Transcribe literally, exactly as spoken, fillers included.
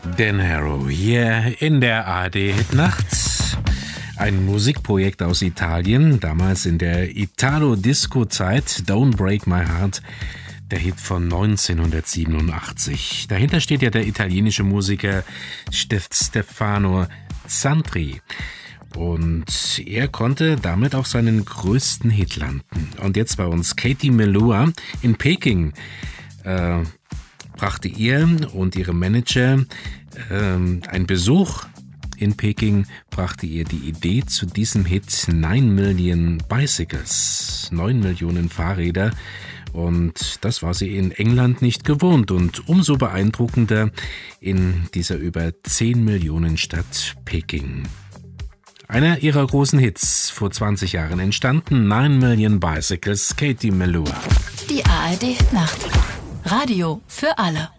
Dan Harrow hier in der A R D Hitnacht. Ein Musikprojekt aus Italien, damals in der Italo-Disco-Zeit, Don't Break My Heart, der Hit von neunzehnhundertsiebenundachtzig. Dahinter steht ja der italienische Musiker Stefano Santri. Und er konnte damit auch seinen größten Hit landen. Und jetzt bei uns Katie Melua in Peking. Äh, brachte ihr und ihre Manager äh, ein Besuch in Peking, brachte ihr die Idee zu diesem Hit Nine Million Bicycles, neun Millionen Fahrräder. Und das war sie in England nicht gewohnt und umso beeindruckender in dieser über zehn Millionen Stadt Peking. Einer ihrer großen Hits, vor zwanzig Jahren entstanden, Nine Million Bicycles, Katie Melua. Die A R D Hitnacht. Radio für alle.